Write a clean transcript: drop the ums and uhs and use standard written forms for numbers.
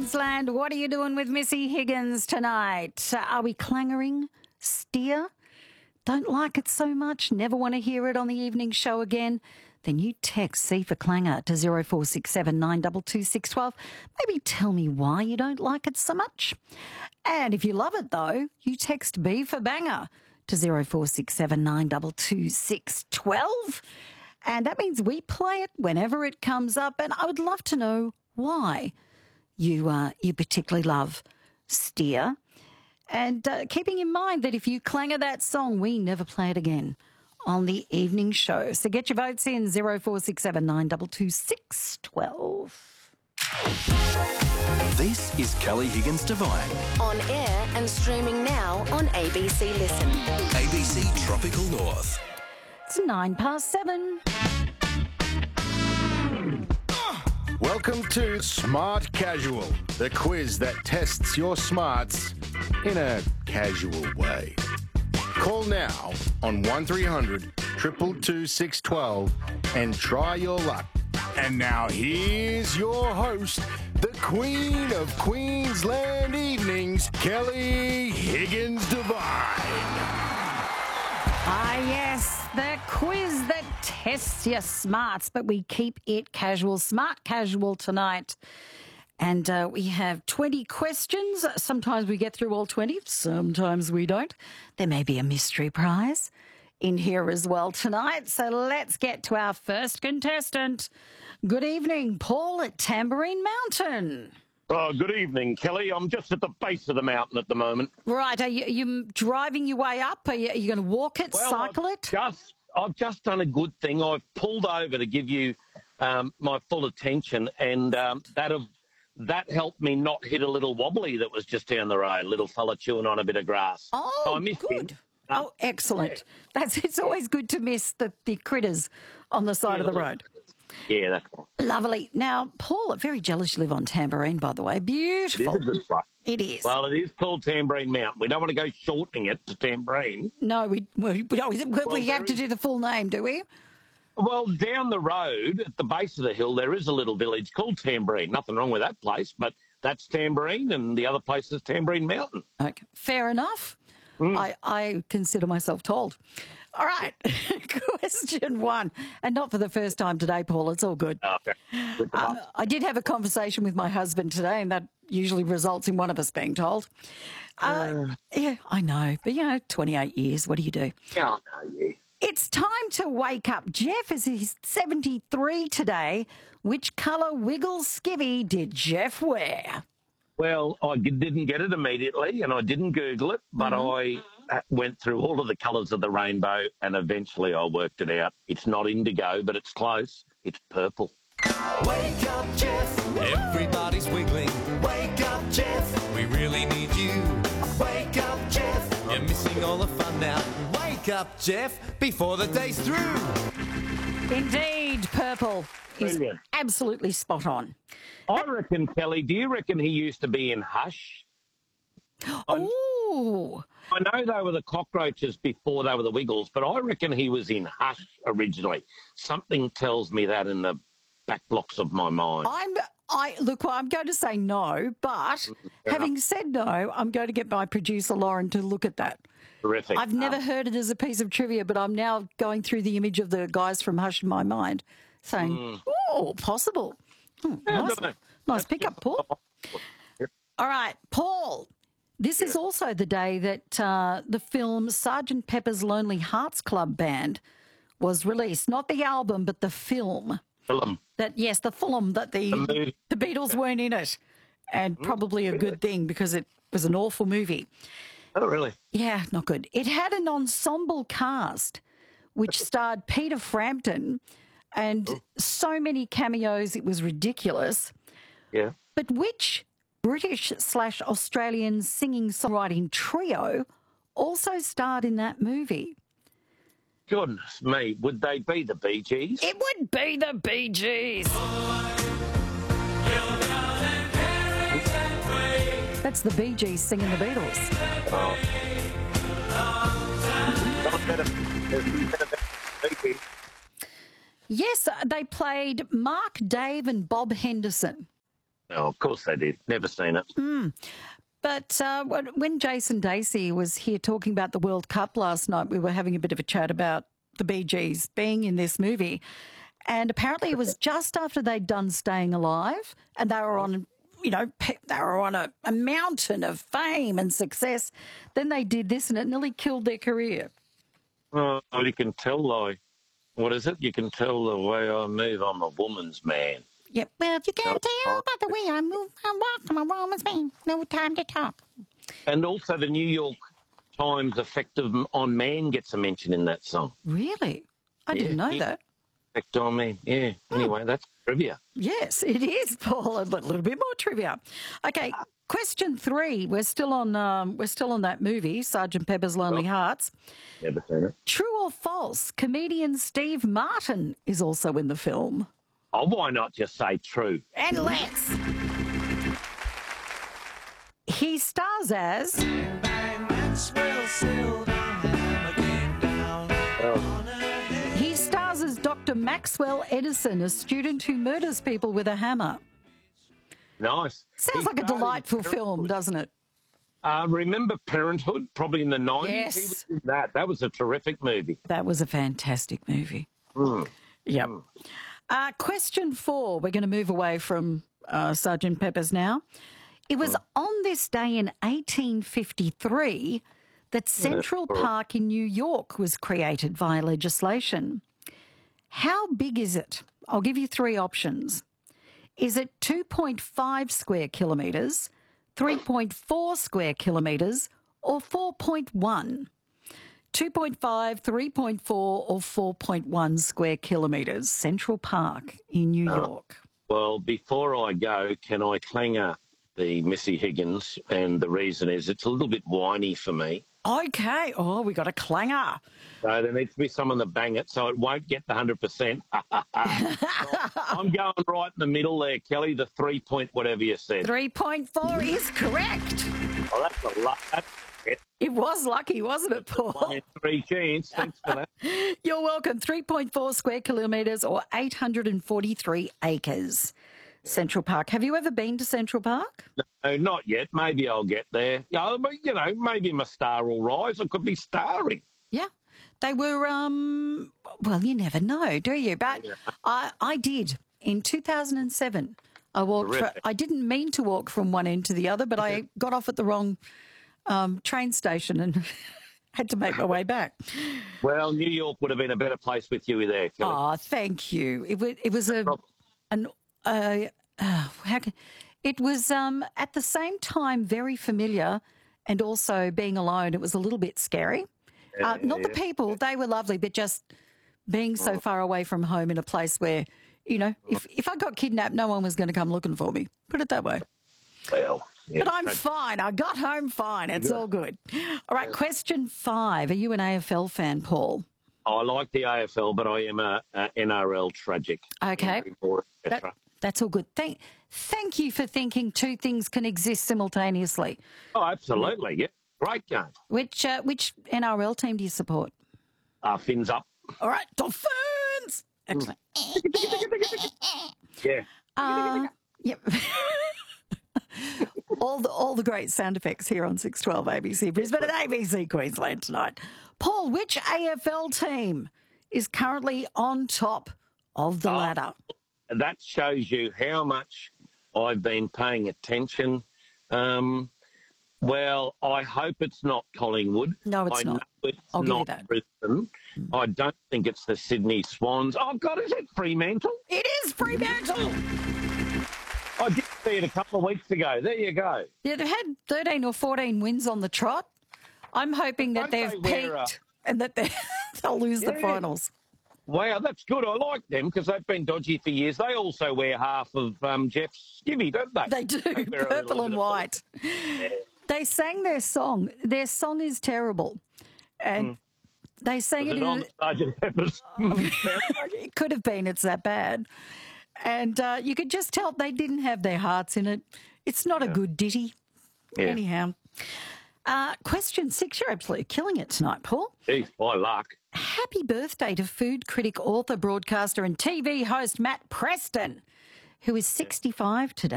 Queensland. What are you doing with Missy Higgins tonight? Are we clangoring? Steer? Don't like it so much? Never want to hear it on the evening show again? Then you text C for clanger to 0467 922 612. Maybe tell me why you don't like it so much. And if you love it, though, you text B for banger to 0467 922 612. And that means we play it whenever it comes up. And I would love to know why you particularly love Steer. And keeping in mind that if you clanger that song, we never play it again on the evening show. So get your votes in 0467 922 612. This is Kelly Higgins Divine. On air and streaming now on ABC Listen. ABC Tropical North. It's 7:09. Welcome to Smart Casual, the quiz that tests your smarts in a casual way. Call now on 1300 222 612 and try your luck. And now here's your host, the Queen of Queensland Evenings, Kelly Higgins Divine. Ah, yes, the quiz that tests your smarts, but we keep it casual. Smart casual tonight. And we have 20 questions. Sometimes we get through all 20, sometimes we don't. There may be a mystery prize in here as well tonight. So let's get to our first contestant. Good evening, Paul at Tamborine Mountain. Oh, good evening, Kelly. I'm just at the base of the mountain at the moment. Right. Are you driving your way up? Are you going to walk it, cycle it? I've just done a good thing. I've pulled over to give you my full attention, and that helped me not hit a little wobbly that was just down the road, a little fella chewing on a bit of grass. Oh, so I missed good. him. Oh, excellent. Yeah. It's always good to miss the critters on the side of the road. Yeah, that's right. Lovely. Now, Paul, I'm very jealous you live on Tamborine, by the way. Beautiful. It is a good spot. It is. Well, it is called Tamborine Mountain. We don't want to go shortening it to Tamborine. No, we have to do the full name, do we? Well, down the road at the base of the hill, there is a little village called Tamborine. Nothing wrong with that place, but that's Tamborine, and the other place is Tamborine Mountain. Okay, fair enough. I consider myself told. All right, question one, and not for the first time today, Paul. It's all good. Okay. I did have a conversation with my husband today, and that usually results in one of us being told. Yeah, I know, but 28 years. What do you do? Yeah, yeah. It's time to wake up. Jeff is 73 today. Which colour Wiggle skivvy did Jeff wear? Well, I didn't get it immediately, and I didn't Google it, but I went through all of the colours of the rainbow, and eventually I worked it out. It's not indigo, but it's close. It's purple. Wake up, Jeff. Everybody's wiggling. Wake up, Jeff. We really need you. Wake up, Jeff. You're missing all the fun now. Wake up, Jeff, before the day's through. Indeed, purple is Brilliant. absolutely spot on. I reckon, Kelly, do you reckon he used to be in Hush? Oh, I know they were the Cockroaches before they were the Wiggles, but I reckon he was in Hush originally. Something tells me that in the back blocks of my mind. I'm going to say no, but having said no, I'm going to get my producer Lauren to look at that. Terrific. I've never heard it as a piece of trivia, but I'm now going through the image of the guys from Hush in my mind, saying, "Oh, possible." Nice pickup, Paul. All right, Paul. This is also the day that the film Sgt. Pepper's Lonely Hearts Club Band was released. Not the album, but the film. Film. The film that the Beatles weren't in it. And probably a good thing because it was an awful movie. Oh, really? Yeah, not good. It had an ensemble cast which starred Peter Frampton and so many cameos, it was ridiculous. Yeah. But which British/Australian singing-songwriting trio also starred in that movie? Goodness me, would they be the Bee Gees? It would be the Bee Gees. That's the Bee Gees singing the Beatles. Oh. Yes, they played Mark, Dave and Bob Henderson. Oh, of course they did. Never seen it. But when Jason Dacey was here talking about the World Cup last night, we were having a bit of a chat about the Bee Gees being in this movie. And apparently it was just after they'd done Staying Alive and they were on, they were on a mountain of fame and success. Then they did this and it nearly killed their career. Oh, you can tell, what is it? You can tell the way I move. I'm a woman's man. Yeah, well, you can't tell by the way I move. I walk, I'm a woman's man. No time to talk. And also the New York Times effect on man gets a mention in that song. Really? I didn't know that. Effect on man, yeah. Anyway, that's trivia. Yes, it is, Paul. A little bit more trivia. Okay, question 3. We're still on that movie, Sgt. Pepper's Lonely Hearts. Never seen it. True or false? Comedian Steve Martin is also in the film. Oh, why not just say true? And let's. He stars as He stars as Dr. Maxwell Edison, a student who murders people with a hammer. Nice. Sounds like a delightful film, doesn't it? Remember Parenthood, probably in the 90s? Yes. He was in that. That was a terrific movie. That was a fantastic movie. Yep. Question 4. We're going to move away from Sgt. Pepper's now. It was on this day in 1853 that Central Park in New York was created via legislation. How big is it? I'll give you 3 options. Is it 2.5 square kilometres, 3.4 square kilometres, or 4.1? 2.5, 3.4 or 4.1 square kilometres, Central Park in New York. Well, before I go, can I clanger the Missy Higgins? And the reason is it's a little bit whiny for me. Okay. Oh, we got a clanger. So there needs to be someone to bang it so it won't get the 100%. I'm going right in the middle there, Kelly, the 3 point whatever you said. 3.4 is correct. Oh, that's a lot. It was lucky, wasn't it, Paul? 3 chance. Thanks for that. You're welcome. 3.4 square kilometres or 843 acres. Central Park. Have you ever been to Central Park? No, not yet. Maybe I'll get there. Yeah, but, maybe my star will rise. I could be starring. Yeah. They were, well, you never know, do you? But I did. In 2007, I walked. I didn't mean to walk from one end to the other, but I got off at the wrong train station and had to make my way back. Well, New York would have been a better place with you there, Kelly. Oh, thank you. It was it was at the same time very familiar and also being alone. It was a little bit scary. Not the people, they were lovely, but just being so far away from home in a place where, if I got kidnapped, no one was going to come looking for me. Put it that way. Well, yeah, but I'm fine. I got home fine. It's all good. All right, question 5. Are you an AFL fan, Paul? I like the AFL, but I am a NRL tragic. Okay. That's all good. Thank you for thinking 2 things can exist simultaneously. Oh, absolutely. Yeah. Great game. Which NRL team do you support? Fins up. All right, Dolphins. Excellent. Yeah. Yep. all the great sound effects here on 612 ABC Brisbane and ABC Queensland tonight. Paul, which AFL team is currently on top of the ladder? That shows you how much I've been paying attention. Well, I hope it's not Collingwood. No, it's not. It's I'll not give you that. Brisbane. I don't think it's the Sydney Swans. Oh, God, is it Fremantle? It is Fremantle. I did see it a couple of weeks ago. There you go. Yeah, they've had 13 or 14 wins on the trot. I'm hoping that they've peaked and that they'll lose the finals. Wow, that's good. I like them because they've been dodgy for years. They also wear half of Jeff's skivvy, don't they? They do, purple and white. Yeah. They sang their song. Their song is terrible. And they sang it in... Sgt. Pepper's. It could have been. It's that bad. And you could just tell they didn't have their hearts in it. It's not a good ditty. Yeah. Anyhow. Question 6. You're absolutely killing it tonight, Paul. Geez, my luck. Happy birthday to food critic, author, broadcaster and TV host Matt Preston, who is 65 today.